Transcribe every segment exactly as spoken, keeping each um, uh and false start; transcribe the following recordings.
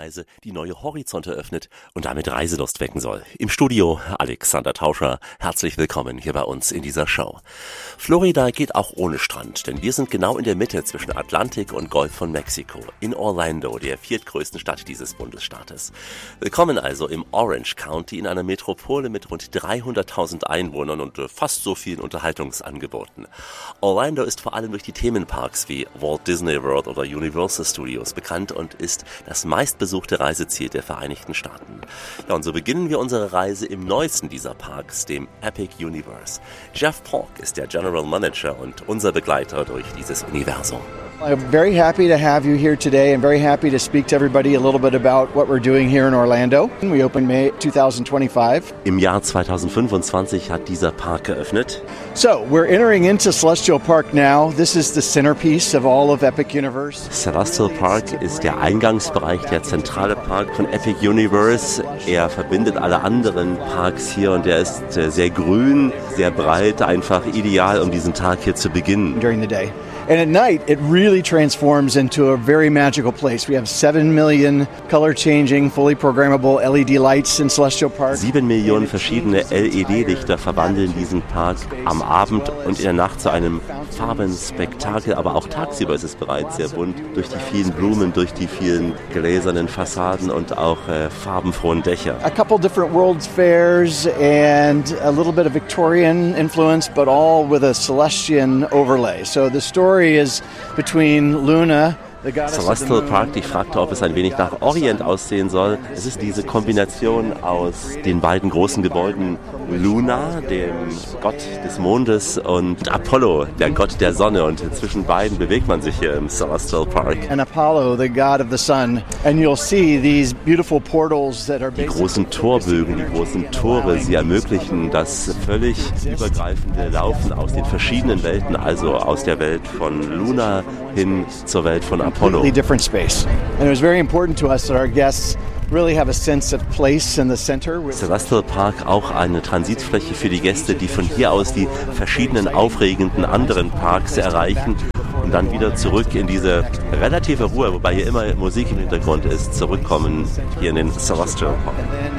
Reise, die neue Horizonte öffnet und damit Reiselust wecken soll. Im Studio Alexander Tauscher. Herzlich willkommen hier bei uns in dieser Show. Florida geht auch ohne Strand, denn wir sind genau in der Mitte zwischen Atlantik und Golf von Mexiko, in Orlando, der viertgrößten Stadt dieses Bundesstaates. Willkommen also im Orange County in einer Metropole mit rund dreihunderttausend Einwohnern und fast so vielen Unterhaltungsangeboten. Orlando ist vor allem durch die Themenparks wie Walt Disney World oder Universal Studios bekannt und ist das meistbesuchte Reiseziel der Vereinigten Staaten. Ja, und so beginnen wir unsere Reise im neuesten dieser Parks, dem Epic Universe. Jeff Polk ist der General Manager und unser Begleiter durch dieses Universum. I'm very happy to have you here today and very happy to speak to everybody a little bit about what we're doing here in Orlando. We opened May twenty twenty-five. Im Jahr zweitausendfünfundzwanzig hat dieser Park geöffnet. So, we're entering into Celestial Park now. This is the centerpiece of all of Epic Universe. Celestial Park ist der Eingangsbereich, der zentrale Park von Epic Universe. Er verbindet alle anderen Parks hier und er ist sehr grün, sehr breit, einfach ideal, um diesen Tag hier zu beginnen. During the day. And at night, it really transforms into a very magical place. We have seven million color-changing, fully programmable L E D lights in Celestial Park. Sieben Millionen verschiedene L E D-Lichter verwandeln diesen Park am Abend und in der Nacht zu einem Farbenspektakel. Aber auch tagsüber ist es bereits sehr bunt, durch die vielen Blumen, durch die vielen gläsernen Fassaden und auch äh, farbenfrohen Dächer. A couple different World's Fairs and a little bit of Victorian influence, but all with a Celestian overlay. So the story is between Luna, the goddess of the Celestial moon. Park, ich fragte, ob es ein wenig nach Orient aussehen soll. Es ist diese Kombination aus den beiden großen Gebäuden Luna, dem Gott des Mondes, und Apollo, der Gott der Sonne. Und zwischen beiden bewegt man sich hier im Celestial Park. And Apollo, the god of the sun. And you'll see these beautiful portals that are Die großen Torbögen, die großen Tore, sie ermöglichen das völlig übergreifende Laufen aus den verschiedenen Welten, also aus der Welt von Luna hin zur Welt von Apollo. completely different space. And it was very important to us that our guests really have a sense of place in the center. Celestial Park auch eine Transitfläche für die Gäste, die von hier aus die verschiedenen aufregenden anderen Parks erreichen und dann wieder zurück in diese relative Ruhe, wobei hier immer Musik im Hintergrund ist, zurückkommen hier in den Celestial Park.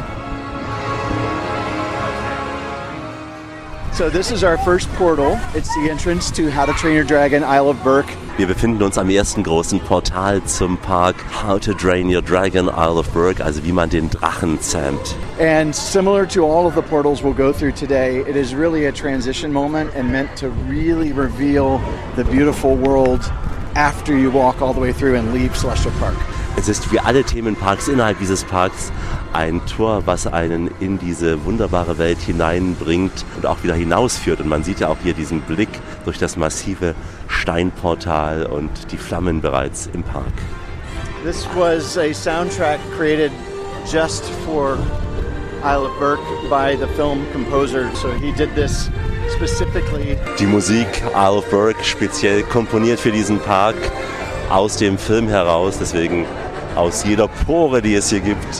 So this is our first portal. It's the entrance to How to Train Your Dragon, Isle of Berk. Wir befinden uns am ersten großen Portal zum Park How to Train Your Dragon, Isle of Berk, also wie man den Drachen zähmt. And similar to all of the portals we'll go through today, it is really a transition moment and meant to really reveal the beautiful world after you walk all the way through and leave Celestial Park. Es ist wie alle Themenparks innerhalb dieses Parks ein Tor, was einen in diese wunderbare Welt hineinbringt und auch wieder hinausführt. Und man sieht ja auch hier diesen Blick durch das massive Steinportal und die Flammen bereits im Park. This was a soundtrack created just for Isle of Berk by the film composer. So he did this specifically. Die Musik Isle of Berk speziell komponiert für diesen Park aus dem Film heraus, deswegen aus jeder Pore, die es hier gibt,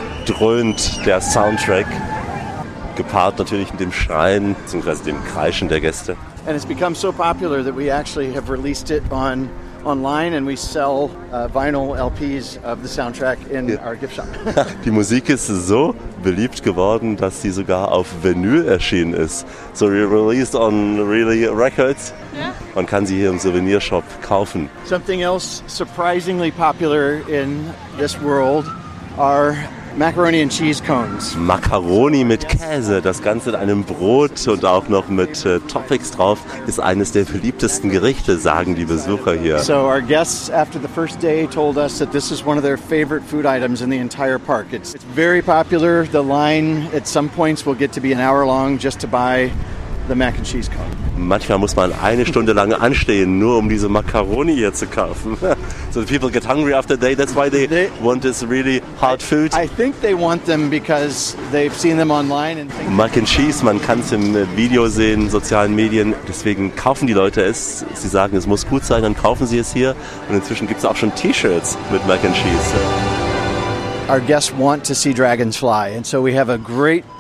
dröhnt der Soundtrack, gepaart natürlich mit dem Schreien bzw. dem Kreischen der Gäste. And it's become so popular that we actually have released it on online and we sell uh, vinyl L Ps of the soundtrack in Ja. our gift shop. Die Musik ist so beliebt geworden, dass sie sogar auf Vinyl erschienen ist. So we released on really records. Yeah. Man kann sie hier im Souvenirshop kaufen. Something else surprisingly popular in this world are macaroni and cheese cones. Macaroni mit Käse, das Ganze in einem Brot und auch noch mit äh, Toppings drauf, ist eines der beliebtesten Gerichte, sagen die Besucher hier. So our guests after the first day told us that this is one of their favorite food items in the entire park. It's, it's very popular. The line at some points will get to be an hour long just to buy the mac and cheese cone. Manchmal muss man eine Stunde lang anstehen, nur um diese Macaroni hier zu kaufen. So the people get hungry after a day, that's why they, They- want this really hard food. I think they want them because they've seen them online and think Mac and Cheese, man kann es im Video sehen, in sozialen Medien, deswegen kaufen die Leute es. Sie sagen, es muss gut sein, dann kaufen sie es hier. Und inzwischen gibt es auch schon T-Shirts mit Mac and Cheese. our guests want to see dragons fly. And so we have a great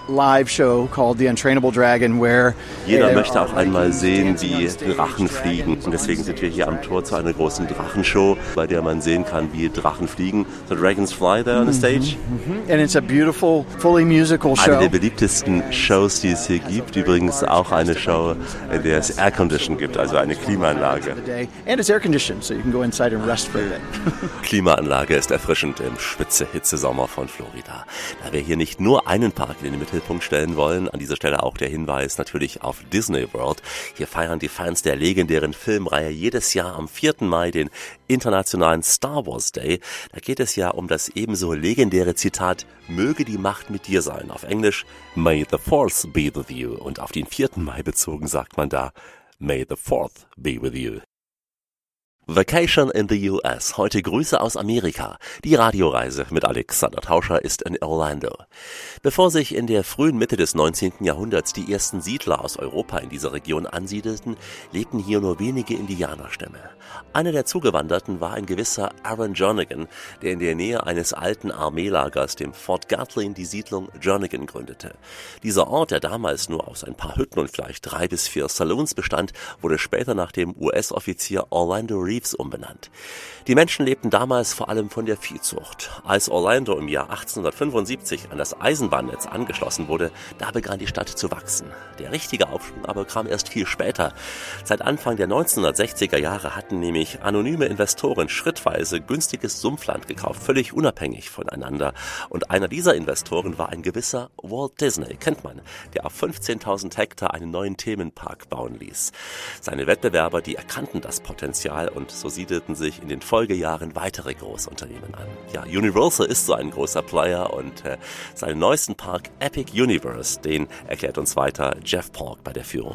live show called The Untrainable Dragon, where jeder möchte auch einmal sehen, wie Drachen fliegen. Und deswegen sind wir hier am Tor zu einer großen Drachenshow, bei der man sehen kann, wie Drachen fliegen. The Dragons fly there on the stage. And it's a beautiful, fully musical show. Eine der beliebtesten Shows, die es hier gibt. Übrigens auch eine Show, in der es Aircondition gibt, also eine Klimaanlage. And it's air conditioned, so you can go inside and rest for a day. Klimaanlage ist erfrischend im Spitze-Hitze-Sommer von Florida. Da wir hier nicht nur einen Park in den Mittelpunkt stellen wollen, an dieser Stelle auch der Hinweis natürlich auf Disney World. Hier feiern die Fans der legendären Filmreihe jedes Jahr am vierten Mai den internationalen Star Wars Day. Da geht es ja um das ebenso legendäre Zitat, möge die Macht mit dir sein. Auf Englisch, May the Force be with you. Und auf den vierten Mai bezogen sagt man da, May the Fourth be with you. Vacation in the U S. Heute Grüße aus Amerika. Die Radioreise mit Alexander Tauscher ist in Orlando. Bevor sich in der frühen Mitte des neunzehnten Jahrhunderts die ersten Siedler aus Europa in dieser Region ansiedelten, lebten hier nur wenige Indianerstämme. Einer der Zugewanderten war ein gewisser Aaron Jernigan, der in der Nähe eines alten Armeelagers, dem Fort Gatlin, die Siedlung Jernigan gründete. Dieser Ort, der damals nur aus ein paar Hütten und vielleicht drei bis vier Saloons bestand, wurde später nach dem U S-Offizier Orlando Reeves umbenannt. Die Menschen lebten damals vor allem von der Viehzucht. Als Orlando im Jahr achtzehnhundertfünfundsiebzig an das Eisenbahnnetz angeschlossen wurde, da begann die Stadt zu wachsen. Der richtige Aufschwung aber kam erst viel später. Seit Anfang der neunzehnhundertsechziger Jahre hatten nämlich anonyme Investoren schrittweise günstiges Sumpfland gekauft, völlig unabhängig voneinander. Und einer dieser Investoren war ein gewisser Walt Disney, kennt man, der auf fünfzehntausend Hektar einen neuen Themenpark bauen ließ. Seine Wettbewerber, die erkannten das Potenzial und so siedelten sich in den Folgejahren weitere Großunternehmen an. Ja, Universal ist so ein großer Player und äh, seinen neuesten Park Epic Universe, den erklärt uns weiter Jeff Polk bei der Führung.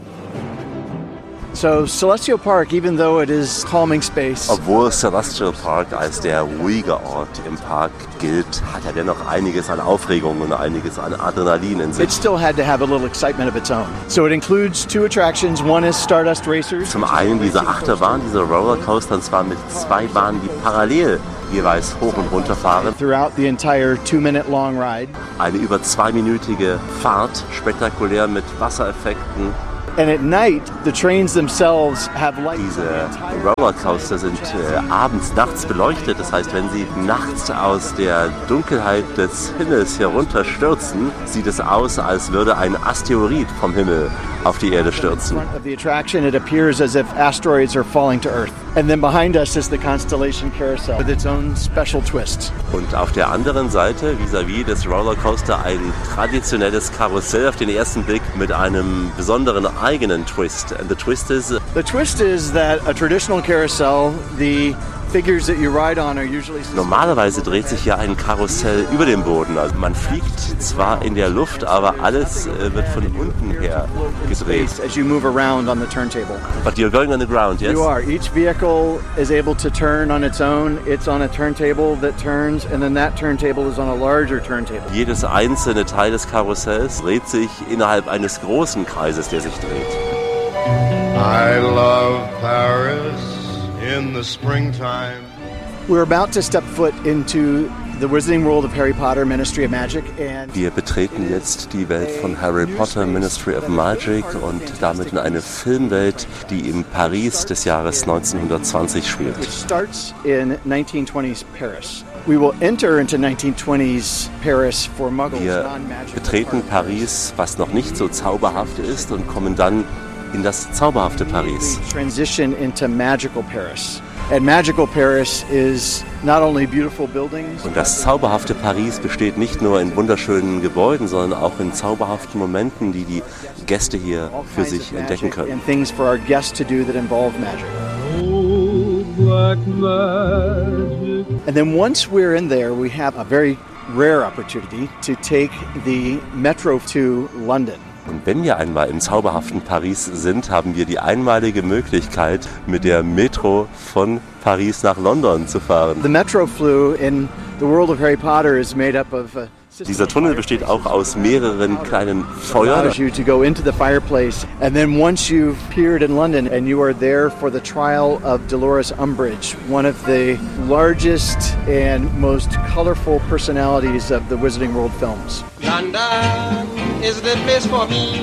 So Celestial Park, even though it is calming space, obwohl Celestial Park als der ruhige Ort im Park gilt, hat er dennoch einiges an Aufregung und einiges an Adrenalin in sich. It still had to have a little excitement of its own. So it includes two attractions. One is Stardust Racers. Zum einen diese Achterbahn, diese Rollercoaster, und zwar mit zwei Bahnen, die parallel jeweils hoch und runter fahren. Throughout the entire two-minute long ride. Eine über zweiminütige Fahrt, spektakulär mit Wassereffekten. And at night, the trains themselves have lights. Diese Rollercoaster sind äh, abends, nachts beleuchtet. Das heißt, wenn sie nachts aus der Dunkelheit des Himmels herunterstürzen, sieht es aus, als würde ein Asteroid vom Himmel auf die Erde stürzen. In front of the attraction, it appears as if asteroids are falling to Earth. And then behind us is the Constellation Carousel with its own special twist. Und auf der anderen Seite, vis-à-vis des Rollercoaster, ein traditionelles Karussell auf den ersten Blick mit einem besonderen eigenen Twist. And the twist is The twist is that a traditional carousel, the figures that you ride on are usually normalerweise dreht sich ja ein Karussell über dem Boden. Also man fliegt zwar in der Luft, aber alles äh, wird von unten her gedreht. as you move around on the turntable. But you're going on the ground, yes? You are. Each vehicle is able to turn on its own. It's on a turntable that turns, and then that turntable is on a larger turntable. Jedes einzelne Teil des Karussells dreht sich innerhalb eines großen Kreises, der sich dreht. I love Paris in the springtime. We're about to step foot into the Wizarding World of Harry Potter, Ministry of Magic, and Wir betreten jetzt die Welt von Harry Potter, Ministry of Magic und damit in eine Filmwelt, die in Paris des Jahres neunzehnhundertzwanzig spielt. it starts in nineteen twenties Paris. We will enter into nineteen twenties Paris for Muggles, Wir non-magical betreten party. Paris, was noch nicht so zauberhaft ist, und kommen dann in das zauberhafte Paris. We transition into magical Paris. And magical Paris is not only beautiful buildings, Und das zauberhafte Paris besteht nicht nur in wunderschönen Gebäuden, sondern auch in zauberhaften Momenten, die die Gäste hier all für kinds sich of entdecken magic können. and things for our guests to do that involve magic. Oh, black magic. And then once we're in there, we have a very rare opportunity to take the metro to London. Und wenn wir einmal im zauberhaften Paris sind, haben wir die einmalige Möglichkeit, mit der Metro von Paris nach London zu fahren. The metro flu in the world of Harry Potter is made up of uh, Dieser Tunnel besteht auch aus mehreren kleinen Feuern. Allows you to go into the fireplace, and then once you've appeared in London and you are there for the trial of Dolores Umbridge, one of the largest and most colorful personalities of the Wizarding World films. London is the place for me.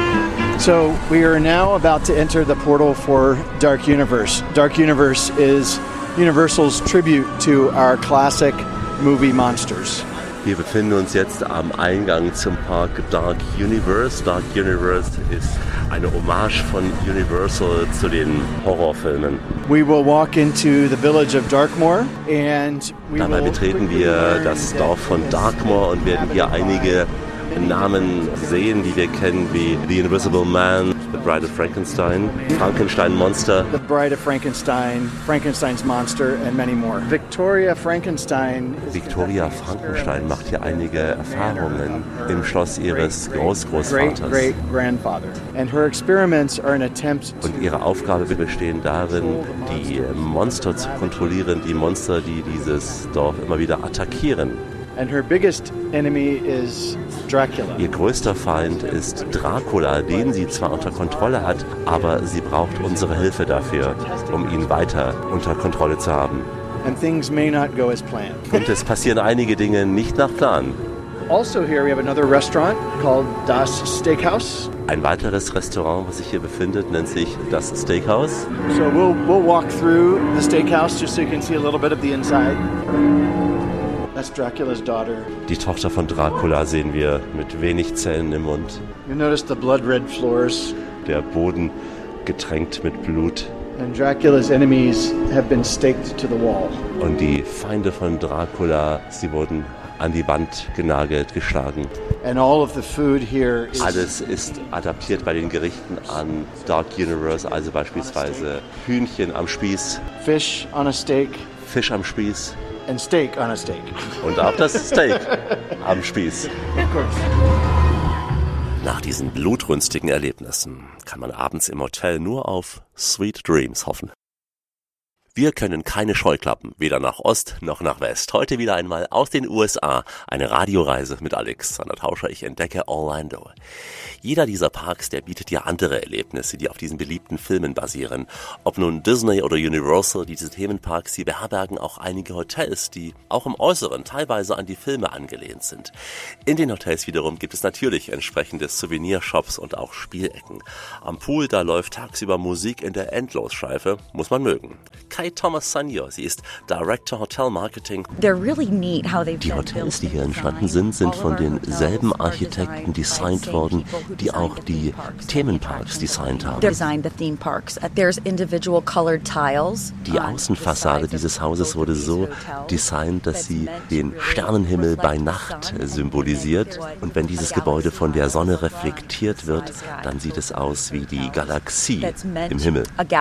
So we are now about to enter the portal for Dark Universe. Dark Universe is Universal's tribute to our classic movie monsters. Wir befinden uns jetzt am Eingang zum Park Dark Universe. Dark Universe ist eine Hommage von Universal zu den Horrorfilmen. We will walk into the village of Darkmoor and we Dabei will betreten wir das Dorf von Darkmoor und werden hier einige Namen sehen, die wir kennen, wie The Invisible Man, The Bride of Frankenstein, Frankenstein Monster. The Bride of Frankenstein, Frankenstein's Monster and many more. Victoria Frankenstein. Victoria Frankenstein macht hier einige Erfahrungen im Schloss ihres Großgroßvaters. Great grandfather. And her experiments are an attempt to Und ihre Aufgabe wird bestehen darin, die Monster zu kontrollieren, die Monster, die dieses Dorf immer wieder attackieren. And her biggest enemy is Dracula. Ihr größter Feind ist Dracula, den sie zwar unter Kontrolle hat, aber sie braucht unsere Hilfe dafür, um ihn weiter unter Kontrolle zu haben. And things may not go as planned. Und es passieren einige Dinge nicht nach Plan. Also here we have another restaurant called Das Steakhouse. Ein weiteres Restaurant, was sich hier befindet, nennt sich das Steakhouse. So we'll we'll walk through the steakhouse just so you can see a little bit of the inside. That's Dracula's daughter. Die Tochter von Dracula sehen wir mit wenig Zähnen im Mund. You notice the blood-red floors. Der Boden getränkt mit Blut. And Dracula's enemies have been staked to the wall. Und die Feinde von Dracula, sie wurden an die Wand genagelt, geschlagen. And all of the food here is Alles ist adaptiert bei den Gerichten an Dark Universe, also beispielsweise Hühnchen am Spieß, fish on a steak Fisch am Spieß and steak on a steak. und auch das Steak am Spieß. Of course. Nach diesen blutrünstigen Erlebnissen kann man abends im Hotel nur auf Sweet Dreams hoffen. Wir können keine Scheuklappen, weder nach Ost noch nach West. Heute wieder einmal aus den U S A, eine Radioreise mit Alexander Tauscher. Ich entdecke Orlando. Jeder dieser Parks, der bietet ja andere Erlebnisse, die auf diesen beliebten Filmen basieren. Ob nun Disney oder Universal, diese Themenparks, sie beherbergen auch einige Hotels, die auch im Äußeren teilweise an die Filme angelehnt sind. In den Hotels wiederum gibt es natürlich entsprechende Souvenirshops und auch Spielecken. Am Pool, da läuft tagsüber Musik in der Endlosschleife, muss man mögen. Kai Thomas Sanyo, sie ist Director Hotel Marketing. Die Hotels, die hier entstanden sind, sind von denselben Architekten designt worden, die auch die Themenparks designt haben. Die Außenfassade dieses Hauses wurde so designt, dass sie den Sternenhimmel bei Nacht symbolisiert. Und wenn dieses Gebäude von der Sonne reflektiert wird, dann sieht es aus wie die Galaxie im Himmel.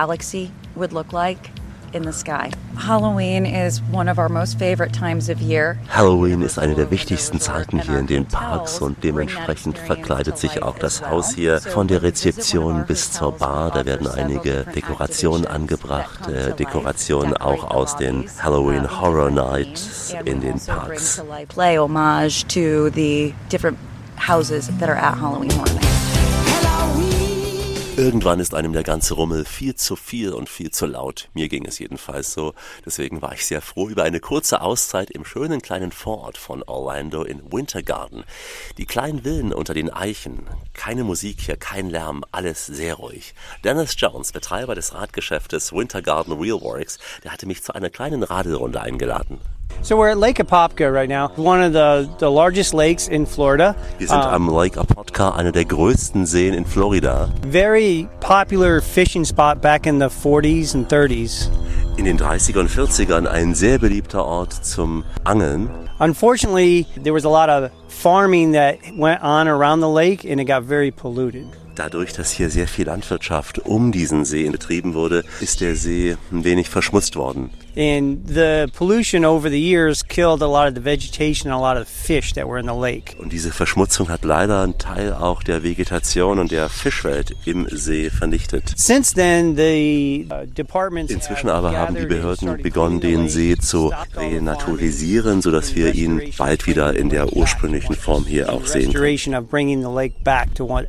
In the sky. Halloween is one of our most favorite times of year. Halloween ist eine der wichtigsten Zeiten hier in den Parks und dementsprechend verkleidet sich auch das Haus hier von der Rezeption bis zur Bar. Da werden einige Dekorationen angebracht, äh, Dekorationen auch aus den Halloween Horror Nights in den Parks. Play homage to the different houses that are at Halloween Horror Nights. Irgendwann ist einem der ganze Rummel viel zu viel und viel zu laut. Mir ging es jedenfalls so. Deswegen war ich sehr froh über eine kurze Auszeit im schönen kleinen Vorort von Orlando in Winter Garden. Die kleinen Villen unter den Eichen. Keine Musik hier, kein Lärm, alles sehr ruhig. Dennis Jones, Betreiber des Radgeschäftes Winter Garden Wheelworks, der hatte mich zu einer kleinen Radelrunde eingeladen. So we're at Lake Apopka right now, one of the, the largest lakes in Florida. Wir sind am Lake Apopka, einer der größten Seen in Florida. Very popular fishing spot back in the forties and thirties. In den dreißiger und vierzigern ein sehr beliebter Ort zum Angeln. Unfortunately, there was a lot of farming that went on around the lake and it got very polluted. Dadurch, dass hier sehr viel Landwirtschaft um diesen See betrieben wurde, ist der See ein wenig verschmutzt worden. And the pollution over the years killed a lot of the vegetation and a lot of the fish that were in the lake. Und diese Verschmutzung hat leider einen Teil auch der Vegetation und der Fischwelt im See vernichtet. Since then, the uh, departments Inzwischen aber haben die Behörden begonnen, den See zu renaturalisieren, sodass wir ihn bald wieder in der ursprünglichen Form hier auch sehen können.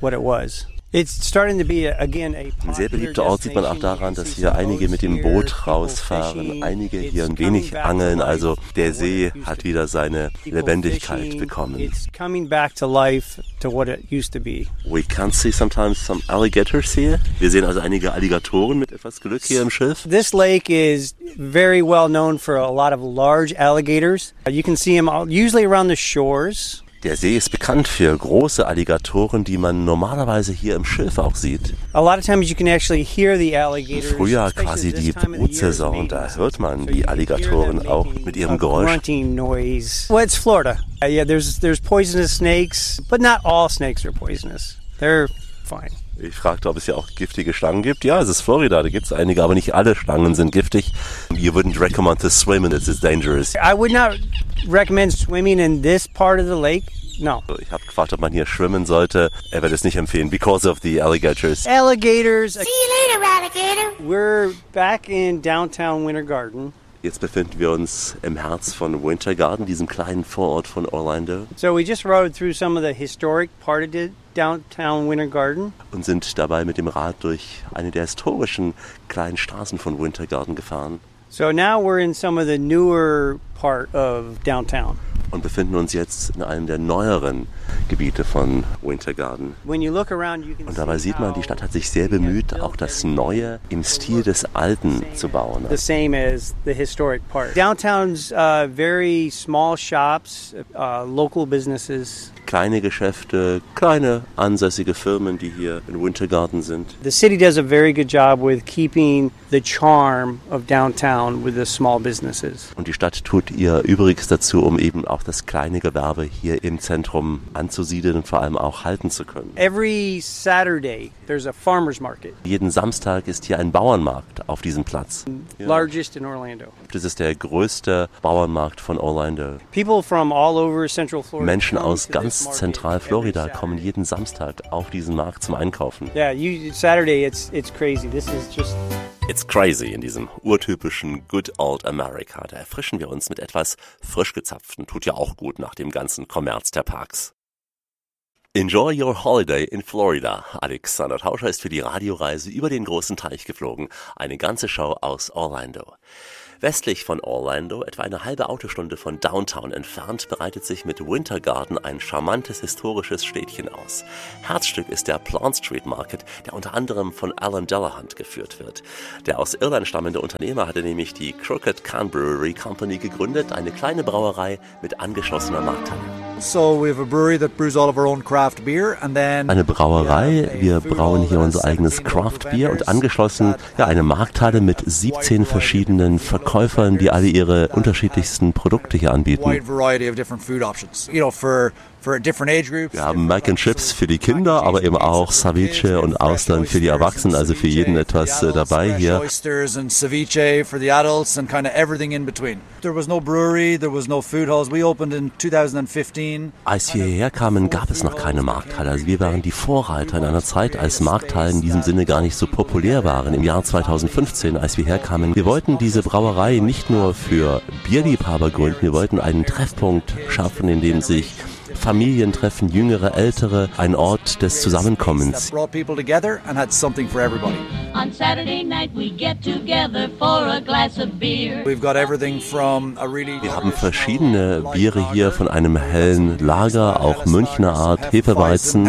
Ein sehr beliebter Ort sieht man auch daran, dass hier einige mit dem Boot rausfahren, einige hier ein wenig angeln, also der See hat wieder seine Lebendigkeit bekommen. We can see sometimes some alligators here. Wir sehen also einige Alligatoren mit etwas Glück hier im Schiff. This lake is very well known for a lot of large alligators. You can see them usually around the shores. Der See ist bekannt für große Alligatoren, die man normalerweise hier im Schilf auch sieht. A lot of times you can actually hear the alligators. Im Frühjahr, quasi die Brutsaison, da hört man die Alligatoren auch mit ihrem Geräusch. Well, it's Florida. Uh, yeah, there's there's poisonous snakes, but not all snakes are poisonous. They're fine. Ich fragte, ob es hier auch giftige Schlangen gibt. Ja, es ist Florida, da gibt es einige, aber nicht alle Schlangen sind giftig. You wouldn't recommend to swim in it, it's dangerous. I would not recommend swimming in this part of the lake. No. Ich habe gefragt, ob man hier schwimmen sollte. Er wird es nicht empfehlen, because of the alligators. Alligators. See you later, alligator. We're back in downtown Winter Garden. Jetzt befinden wir uns im Herz von Winter Garden, diesem kleinen Vorort von Orlando. So we just rode through some of the historic part of the downtown Winter Garden. Und sind dabei mit dem Rad durch eine der historischen kleinen Straßen von Winter Garden gefahren. So now we're in some of the newer part of downtown. Und befinden uns jetzt in einem der neueren Gebiete von Winter Garden. Und dabei sieht man, die Stadt hat sich sehr bemüht, auch das Neue im Stil des Alten zu bauen. The same as the historic part. Downtown's uh, very small shops, uh, local businesses. Kleine Geschäfte, kleine ansässige Firmen, die hier in Winter Garden sind. The city does a very good job with keeping the charm of downtown with the small businesses. Und die Stadt tut ihr Übriges dazu, um eben auch das kleine Gewerbe hier im Zentrum anzusiedeln und vor allem auch halten zu können. Every Saturday there's a farmers market. Jeden Samstag ist hier ein Bauernmarkt auf diesem Platz. Largest in Orlando. Das ist der größte Bauernmarkt von Orlando. People from all over Central Florida. Menschen aus ganz Zentral-Florida kommen jeden Samstag auf diesen Markt zum Einkaufen. Yeah, you, Saturday it's it's crazy. This is just It's crazy in diesem urtypischen Good Old America. Da erfrischen wir uns mit etwas frisch gezapften. Tut ja auch gut nach dem ganzen Kommerz der Parks. Enjoy your holiday in Florida. Alexander Tauscher ist für die Radioreise über den großen Teich geflogen. Eine ganze Show aus Orlando. Westlich von Orlando, etwa eine halbe Autostunde von Downtown entfernt, breitet sich mit Winter Garden ein charmantes historisches Städtchen aus. Herzstück ist der Plant Street Market, der unter anderem von Alan Delahunt geführt wird. Der aus Irland stammende Unternehmer hatte nämlich die Crooked Can Brewery Company gegründet, eine kleine Brauerei mit angeschlossener Markthalle. So we have a brewery that brews all of our own craft beer and then eine Brauerei, wir brauen hier unser eigenes Craft Beer und angeschlossen ja eine Markthalle mit siebzehn verschiedenen Verkäufern, die alle ihre unterschiedlichsten Produkte hier anbieten. Wir haben Mac and Chips für die Kinder, aber eben auch Ceviche und Austern für die Erwachsenen, also für jeden etwas äh, dabei hier. Als wir hierher kamen, gab es noch keine Markthalle. Also wir waren die Vorreiter in einer Zeit, als Markthallen in diesem Sinne gar nicht so populär waren. Im Jahr zweitausendfünfzehn, als wir herkamen, wir wollten diese Brauerei nicht nur für Bierliebhaber gründen, wir wollten einen Treffpunkt schaffen, in dem sich Familien treffen, jüngere, ältere, ein Ort des Zusammenkommens. On Saturday night we get together for a glass of beer. We've got everything from a really Wir haben verschiedene Biere hier, von einem hellen Lager, auch Münchner Art, Hefeweizen,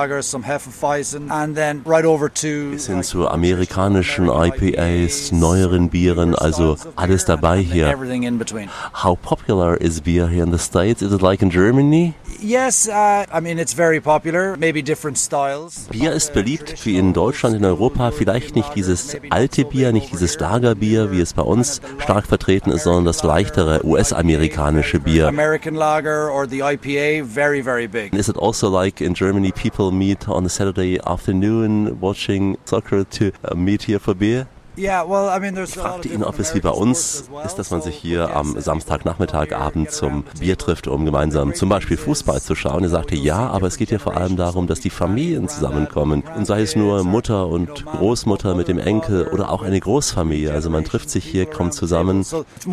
bis hin zu amerikanischen I P As, neueren Bieren, also alles dabei hier. How popular is beer here in the States? Is it like in Germany? Yes, uh, I mean it's very popular, maybe different styles. Bier ist beliebt wie in Deutschland, in Europa, vielleicht nicht dieses alte Bier, nicht dieses Lagerbier, wie es bei uns stark vertreten ist, sondern das leichtere U S-amerikanische Bier. American lager or the I P A, very, very big. Is it also like in Germany people meet on a Saturday afternoon watching soccer to uh, meet here for beer? Ich fragte ihn, ob es wie bei uns ist, dass man sich hier am Samstagnachmittag, Abend zum Bier trifft, um gemeinsam zum Beispiel Fußball zu schauen. Er sagte, ja, aber es geht hier vor allem darum, dass die Familien zusammenkommen. Und sei es nur Mutter und Großmutter mit dem Enkel oder auch eine Großfamilie. Also man trifft sich hier, kommt zusammen.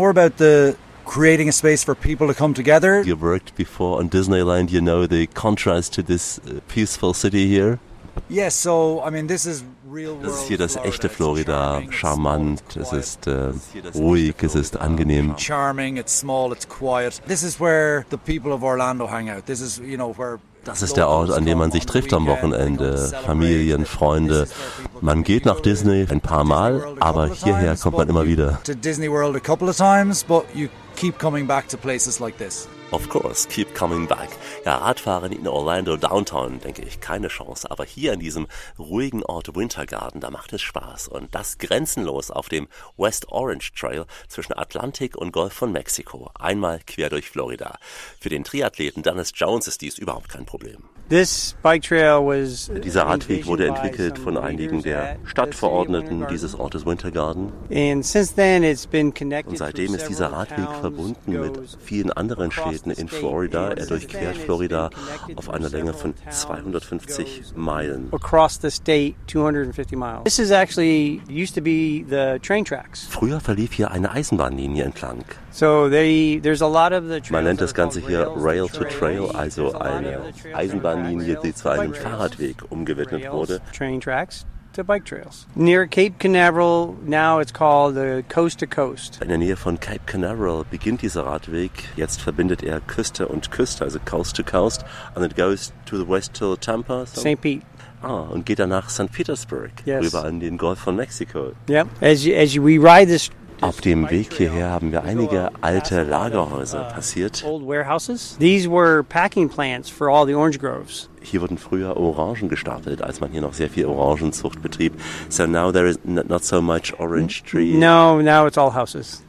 Creating a space for people to come together. You worked before on Disneyland, you know the contrast to this peaceful city here. Yes, so I mean this is real world. Das ist hier das echte Florida, charmant, es ist äh, ruhig, es ist angenehm. Charming, it's small, it's quiet. This is where the people of Orlando hang out. This is, you know, where Das ist der Ort, an dem man sich trifft am Wochenende, Familien, Freunde. Man geht nach Disney ein paar Mal, aber hierher kommt man immer wieder. To Disney World a couple of times, but you keep coming back to places like this. Of course, keep coming back. Ja, Radfahren in Orlando Downtown, denke ich, keine Chance. Aber hier in diesem ruhigen Ort Winter Garden, da macht es Spaß. Und das grenzenlos auf dem West Orange Trail zwischen Atlantik und Golf von Mexiko. Einmal quer durch Florida. Für den Triathleten Dennis Jones ist dies überhaupt kein Problem. This bike trail was Dieser Radweg wurde entwickelt von einigen der Stadtverordneten dieses Ortes Winter Garden. And since then it's been connected. Und seitdem ist dieser Radweg verbunden mit vielen anderen Städten in Florida. Er durchquert Florida auf einer Länge von zweihundertfünfzig Meilen. Across the state, two hundred fifty miles. This is actually used to be the train tracks. Früher verlief hier eine Eisenbahnlinie entlang. So they, there's a lot of the Man nennt das Ganze hier Rail to Trail, also eine Eisenbahnlinie, die zu einem Fahrradweg umgewidmet wurde. Train tracks to bike trails. Near Cape Canaveral, now it's called the Coast to Coast. In der Nähe von Cape Canaveral beginnt dieser Radweg. Jetzt verbindet er Küste und Küste, also Coast to Coast, and it goes to the west till Tampa. So. Saint Pete. Ah, und geht danach Sankt Petersburg, yes. rüber an den Golf von Mexiko. Yep. As you, as you, we ride this. Auf dem Weg hierher haben wir einige alte Lagerhäuser passiert. Old warehouses. These were packing plants for all the orange groves. Hier wurden früher Orangen gestapelt, als man hier noch sehr viel Orangenzucht betrieb. So now there is not so much orange tree. No, now it's all houses.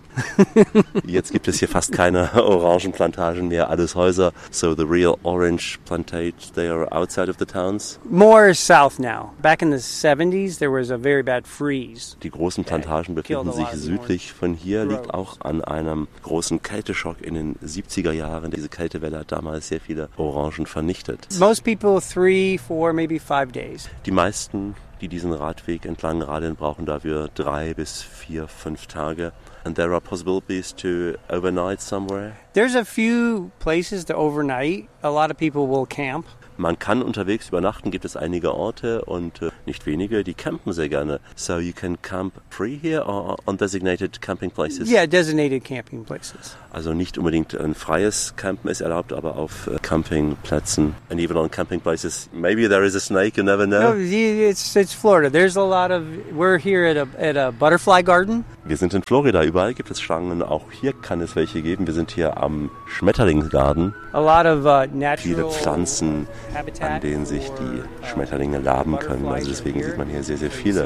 Jetzt gibt es hier fast keine Orangenplantagen mehr, alles Häuser. So the real orange plantations, they are outside of the towns? More south now. Back in the seventies there was a very bad freeze. Die großen Plantagen befinden sich südlich von hier, liegt auch an einem großen Kälteschock in den siebziger Jahren. Diese Kältewelle hat damals sehr viele Orangen vernichtet. Most people three, four, maybe five days. Die meisten, die diesen Radweg entlang radeln, brauchen dafür drei bis vier, fünf Tage. And there are possibilities to overnight somewhere? There's a few places to overnight. A lot of people will camp. Man kann unterwegs übernachten, gibt es einige Orte und äh, nicht wenige, die campen sehr gerne. So you can camp free here or on designated camping places? Yeah, designated camping places. Also nicht unbedingt ein freies Campen ist erlaubt, aber auf äh, Campingplätzen. And even on camping places, maybe there is a snake, you never know. No, it's, it's Florida. There's a lot of, we're here at a, at a butterfly garden. Wir sind in Florida, überall gibt es Schlangen, auch hier kann es welche geben. Wir sind hier am Schmetterlingsgarten. A lot of uh, natural Viele Pflanzen, an denen sich die Schmetterlinge laben können. Also deswegen sieht man hier sehr, sehr viele.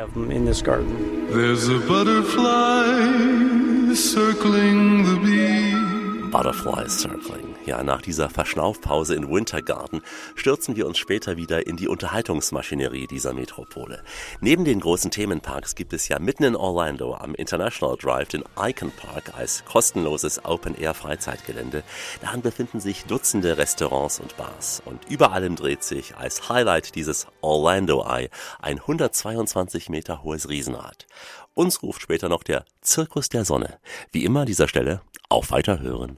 There's a butterfly circling the bee. Butterfly Circling. Ja, nach dieser Verschnaufpause in Winter Garden stürzen wir uns später wieder in die Unterhaltungsmaschinerie dieser Metropole. Neben den großen Themenparks gibt es ja mitten in Orlando am International Drive den Icon Park als kostenloses Open-Air-Freizeitgelände. Darin befinden sich Dutzende Restaurants und Bars. Und über allem dreht sich als Highlight dieses Orlando Eye ein hundertzweiundzwanzig Meter hohes Riesenrad. Uns ruft später noch der Zirkus der Sonne. Wie immer an dieser Stelle auf Weiterhören.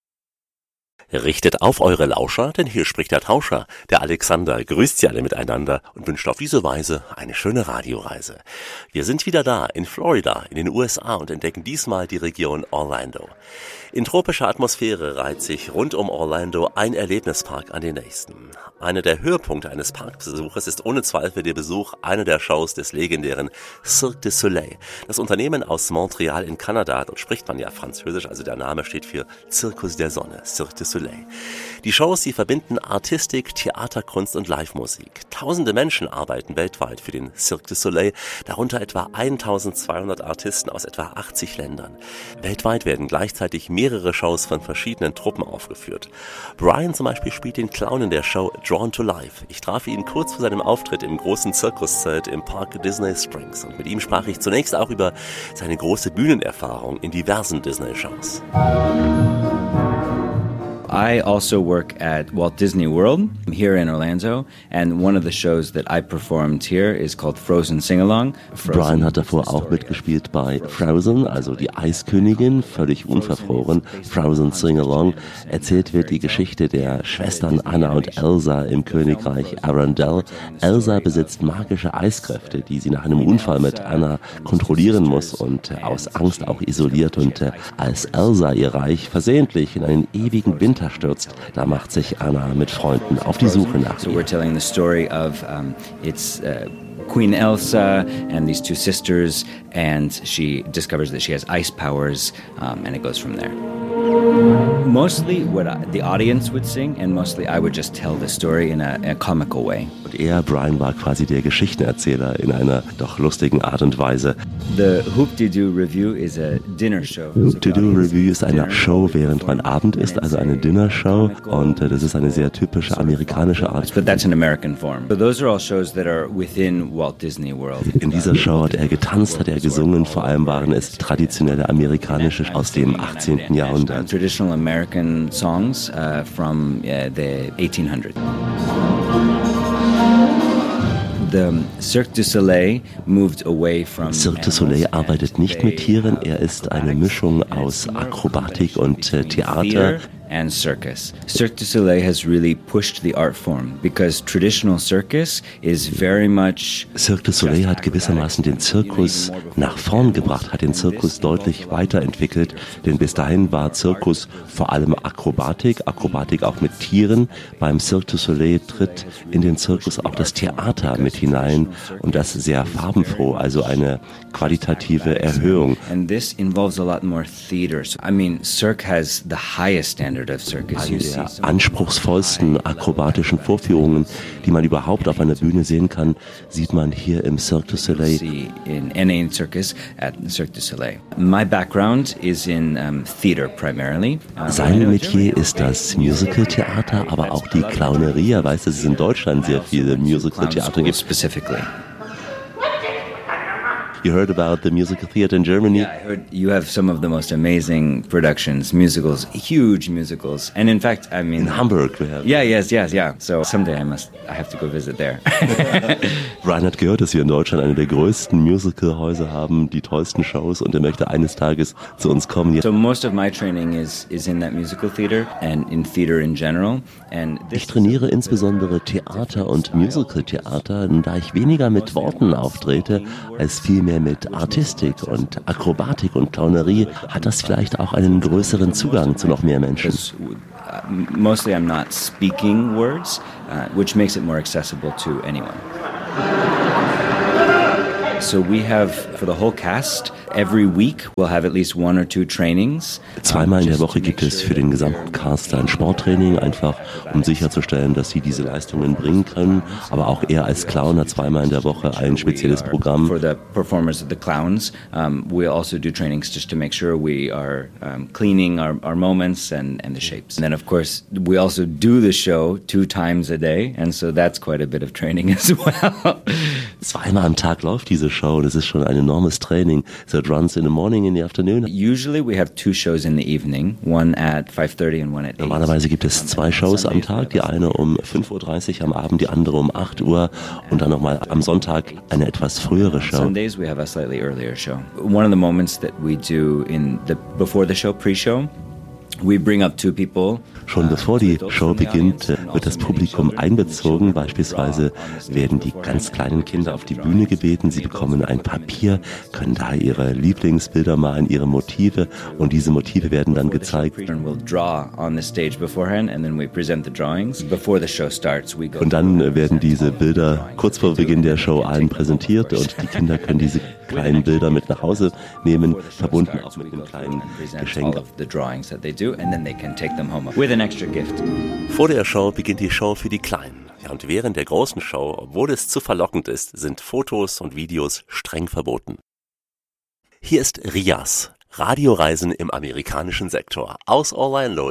Richtet auf eure Lauscher, denn hier spricht der Tauscher, der Alexander, grüßt sie alle miteinander und wünscht auf diese Weise eine schöne Radioreise. Wir sind wieder da in Florida, in den U S A und entdecken diesmal die Region Orlando. In tropischer Atmosphäre reiht sich rund um Orlando ein Erlebnispark an den nächsten. Einer der Höhepunkte eines Parkbesuches ist ohne Zweifel der Besuch einer der Shows des legendären Cirque du Soleil. Das Unternehmen aus Montreal in Kanada, dort spricht man ja Französisch, also der Name steht für Zirkus der Sonne, Cirque du Soleil. Soleil. Die Shows, die verbinden Artistik, Theaterkunst und Live-Musik. Tausende Menschen arbeiten weltweit für den Cirque du Soleil, darunter etwa eintausendzweihundert Artisten aus etwa achtzig Ländern. Weltweit werden gleichzeitig mehrere Shows von verschiedenen Truppen aufgeführt. Brian zum Beispiel spielt den Clown in der Show Drawn to Life. Ich traf ihn kurz vor seinem Auftritt im großen Zirkuszelt im Park Disney Springs und mit ihm sprach ich zunächst auch über seine große Bühnenerfahrung in diversen Disney-Shows. I also work at Walt Disney World here in Orlando, and one of the shows that I performed here is called Frozen Sing-Along. Brian hat davor auch mitgespielt bei Frozen, also die Eiskönigin, völlig unverfroren. Frozen Sing-Along. Erzählt wird die Geschichte der Schwestern Anna und Elsa im Königreich Arendelle. Elsa besitzt magische Eiskräfte, die sie nach einem Unfall mit Anna kontrollieren muss und aus Angst auch isoliert. Und als Elsa ihr Reich versehentlich in einen ewigen Winter stürzt, da macht sich Anna mit Freunden auf die Suche nach So ihr. we're telling the story of um, it's uh, Queen Elsa and these two sisters, and she discovers that she has ice powers, um, and it goes from there. Mostly what I, the audience would sing, and mostly I would just tell the story in a, a comical way. Und er, Brian, war quasi der Geschichtenerzähler in einer doch lustigen Art und Weise. The Hoop-de-Doo Review is a dinner show. Hoop-de-Doo Review ist eine Show, während man Abend isst, also eine Dinnershow. Und äh, das ist eine sehr typische amerikanische Art. But that's an American form. So those are all shows that are within Walt Disney World. In dieser Show hat er getanzt, hat er gesungen. Vor allem waren es traditionelle amerikanische aus dem achtzehnten Jahrhundert. Traditional American songs uh, from uh, the eighteen hundreds. The Cirque du Soleil moved away from Cirque du Soleil arbeitet nicht mit Tieren, er ist eine Mischung aus Akrobatik und äh, Theater. And circus. Cirque du Soleil has really pushed the art form because traditional circus is very much. Cirque du Soleil hat gewissermaßen den Zirkus nach vorn gebracht, hat den Zirkus deutlich weiterentwickelt, denn bis dahin war Zirkus vor allem Akrobatik, Akrobatik auch mit Tieren. Beim Cirque du Soleil tritt in den Zirkus auch das Theater mit hinein und das sehr farbenfroh, also eine qualitative Erhöhung. And this involves a lot more theater. So, I mean, Cirque has the highest standard. Eine der anspruchsvollsten akrobatischen Vorführungen, die man überhaupt auf einer Bühne sehen kann, sieht man hier im Cirque du Soleil. In N A Circus at Cirque du Soleil. My background is in um, theater primarily. Sein Metier ist das Musical-Theater, aber auch die Clownerie. Er weiß, dass es in Deutschland sehr viele Musical-Theater gibt. Specifically. You heard about the musical theater in Germany? Yeah, I heard you have some of the most amazing productions, musicals, huge musicals. And in fact, I mean... In Hamburg we have. Yeah, yes, yes, yeah. So someday I must, I have to go visit there. Brian hat gehört, dass wir in Deutschland eine der größten Musicalhäuser haben, die tollsten Shows, und er möchte eines Tages zu uns kommen. So most of my training is, is in that musical theater and in theater in general. And ich trainiere insbesondere Theater und Musicaltheater, da ich weniger mit Worten auftrete, als vielmehr mit Artistik und Akrobatik und Clownerie, hat das vielleicht auch einen größeren Zugang zu noch mehr Menschen. Mostly I'm not speaking words, uh, which makes it more accessible to anyone. So we have, for the whole cast, every week we'll have at least one or two trainings. Zweimal in der Woche gibt es für den gesamten Cast ein Sporttraining, einfach um sicherzustellen, dass sie diese Leistungen bringen können. Aber auch er als Clown hat zweimal in der Woche ein spezielles Programm. For the performers of the clowns, um, we also do trainings just to make sure we are um, cleaning our, our moments and, and the shapes. And then of course we also do the show two times a day, and so that's quite a bit of training as well. Zweimal am Tag läuft diese Show, das ist schon ein enormes Training. So it runs in the morning, in the afternoon. Usually we have two shows in the evening, one at five thirty and one at eight. Normalerweise gibt es zwei Shows am Tag, die eine um fünf Uhr dreißig am Abend, die andere um acht Uhr und dann nochmal am Sonntag eine etwas frühere Show. Sundays we have a slightly earlier show. One of the moments that we do in the before the show, pre-show, we bring up two people. Schon bevor die Show beginnt, wird das Publikum einbezogen. Beispielsweise werden die ganz kleinen Kinder auf die Bühne gebeten. Sie bekommen ein Papier, können da ihre Lieblingsbilder malen, ihre Motive, und diese Motive werden dann gezeigt. Und dann werden diese Bilder kurz vor Beginn der Show allen präsentiert und die Kinder können diese kleinen Bilder mit nach Hause nehmen, verbunden auch mit einem kleinen Geschenk. Vor der Show beginnt die Show für die Kleinen. Ja, und während der großen Show, obwohl es zu verlockend ist, sind Fotos und Videos streng verboten. Hier ist Rias, Radioreisen im amerikanischen Sektor aus Orlando